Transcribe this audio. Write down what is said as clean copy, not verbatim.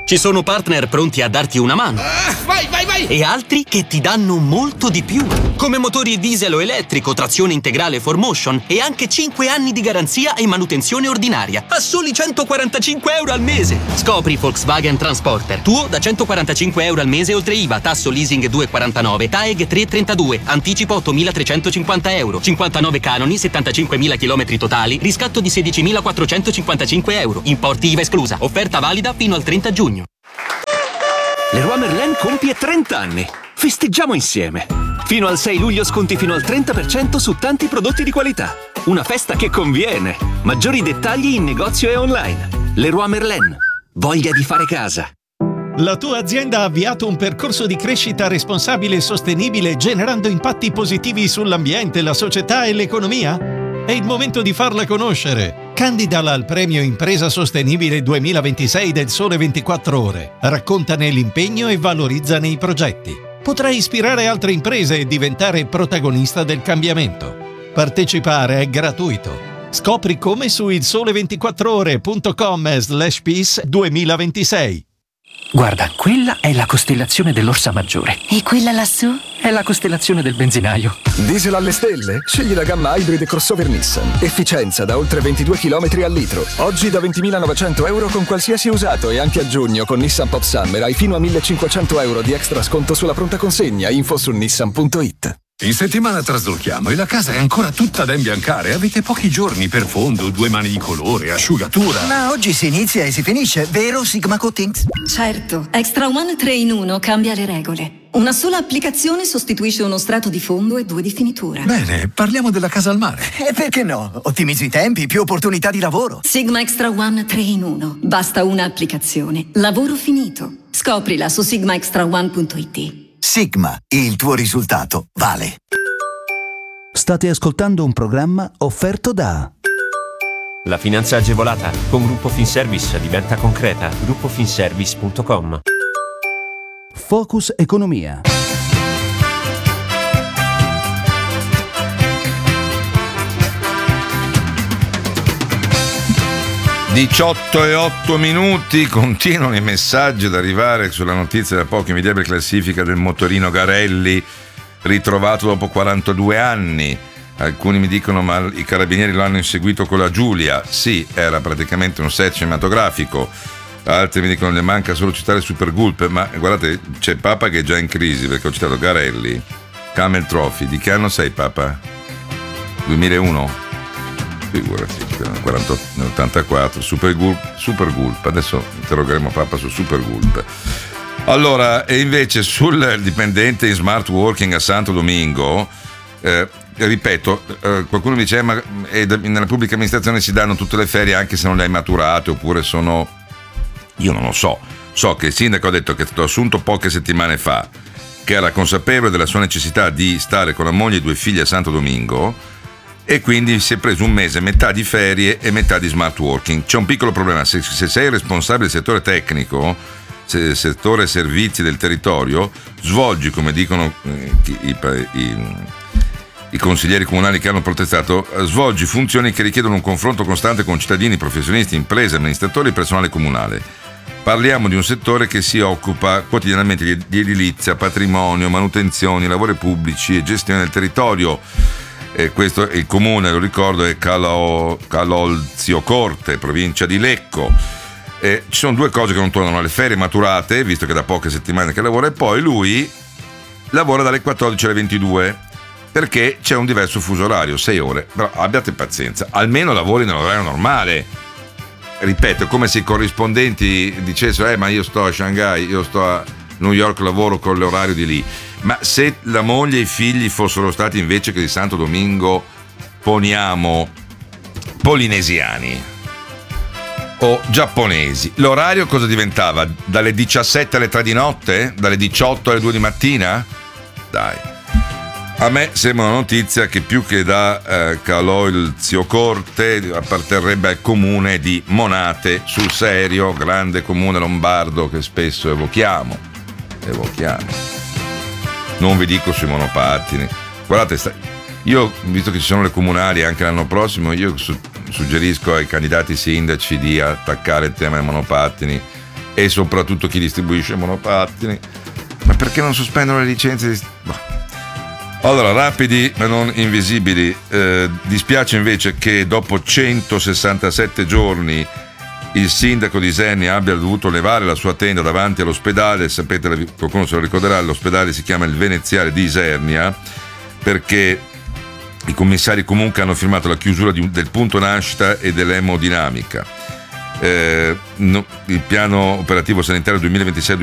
Ci sono partner pronti a darti una mano. Vai! E altri che ti danno molto di più. Come motori diesel o elettrico, trazione integrale 4Motion e anche 5 anni di garanzia e manutenzione ordinaria. A soli 145 euro al mese. Scopri Volkswagen Transporter. Tuo da 145 euro al mese oltre IVA, tasso leasing 2,49, TAEG 3,32, anticipo 8.350 euro, 59 canoni, 75.000 km totali, riscatto di 16.455 euro. Importi IVA esclusa. Offerta valida fino al 30 giugno. Leroy Merlin compie 30 anni. Festeggiamo insieme. Fino al 6 luglio sconti fino al 30% su tanti prodotti di qualità. Una festa che conviene. Maggiori dettagli in negozio e online. Leroy Merlin. Voglia di fare casa. La tua azienda ha avviato un percorso di crescita responsabile e sostenibile generando impatti positivi sull'ambiente, la società e l'economia? È il momento di farla conoscere. Candidala al premio Impresa Sostenibile 2026 del Sole 24 Ore. Raccontane l'impegno e valorizzane i progetti. Potrai ispirare altre imprese e diventare protagonista del cambiamento. Partecipare è gratuito. Scopri come su ilsole24ore.com/peace 2026. Guarda, quella è la costellazione dell'Orsa Maggiore. E quella lassù? È la costellazione del benzinaio. Diesel alle stelle? Scegli la gamma hybrid e crossover Nissan. Efficienza da oltre 22 km al litro. Oggi da 20.900 euro con qualsiasi usato e anche a giugno con Nissan Pop Summer hai fino a 1.500 euro di extra sconto sulla pronta consegna. Info su nissan.it. In settimana traslochiamo e la casa è ancora tutta da imbiancare. Avete pochi giorni per fondo, 2 mani di colore, asciugatura. Ma oggi si inizia e si finisce, vero Sigma Coatings? Certo, Extra One 3 in 1 cambia le regole. Una sola applicazione sostituisce uno strato di fondo e 2 di finitura. Bene, parliamo della casa al mare. E perché no? Ottimizzi i tempi, più opportunità di lavoro. Sigma Extra One 3 in 1. Basta una applicazione. Lavoro finito. Scoprila su sigmaextraone.it. Sigma, il tuo risultato vale. State ascoltando un programma offerto da La finanza agevolata con Gruppo Finservice diventa concreta. gruppofinservice.com. Focus Economia. 18:08, continuano i messaggi ad arrivare sulla notizia da poco invidiabile classifica del motorino Garelli ritrovato dopo 42 anni. Alcuni mi dicono ma i carabinieri lo hanno inseguito con la Giulia. Sì, era praticamente un set cinematografico. Altri mi dicono le manca solo citare Super Gulp, ma guardate c'è Papa che è già in crisi perché ho citato Garelli. Camel Trophy, di che anno sei Papa? 2001? Figurati, 84, Super Gulp, adesso interrogheremo Papa su Super Gulp. Allora, e invece sul dipendente in smart working a Santo Domingo, ripeto, qualcuno dice ma nella pubblica amministrazione si danno tutte le ferie anche se non le hai maturate, oppure sono... Io non lo so. So che il sindaco ha detto che è stato assunto poche settimane fa, che era consapevole della sua necessità di stare con la moglie e 2 figli a Santo Domingo, e quindi si è preso un mese, metà di ferie e metà di smart working. C'è un piccolo problema: se sei responsabile del settore tecnico, settore servizi del territorio, svolgi, come dicono i consiglieri comunali che hanno protestato, svolgi funzioni che richiedono un confronto costante con cittadini, professionisti, imprese, amministratori e personale comunale. Parliamo di un settore che si occupa quotidianamente di edilizia, patrimonio, manutenzioni, lavori pubblici e gestione del territorio. Questo è il comune, lo ricordo, è Calolzio Corte, provincia di Lecco. Ci sono 2 cose che non tornano: le ferie maturate, visto che da poche settimane che lavora, e poi lui lavora dalle 14 alle 22 perché c'è un diverso fuso orario, 6 ore. Però abbiate pazienza, almeno lavori nell'orario normale. Ripeto, è come se i corrispondenti dicessero ma io sto a Shanghai, io sto a New York, lavoro con l'orario di lì. Ma se la moglie e i figli fossero stati invece che di Santo Domingo, poniamo, polinesiani o giapponesi, l'orario cosa diventava? Dalle 17 alle 3 di notte? Dalle 18 alle 2 di mattina? Dai, a me sembra una notizia che più che da Calolzio Corte apparterrebbe al comune di Monate, sul serio, grande comune lombardo che spesso evochiamo. Non vi dico sui monopattini. Guardate, io, visto che ci sono le comunali anche l'anno prossimo, io suggerisco ai candidati sindaci di attaccare il tema dei monopattini e soprattutto chi distribuisce monopattini. Ma perché non sospendono le licenze? Allora, rapidi ma non invisibili. Dispiace invece che dopo 167 giorni il sindaco di Isernia abbia dovuto levare la sua tenda davanti all'ospedale. Sapete, qualcuno se lo ricorderà, l'ospedale si chiama il Veneziale di Isernia, perché i commissari comunque hanno firmato la chiusura del punto nascita e dell'emodinamica. Il piano operativo sanitario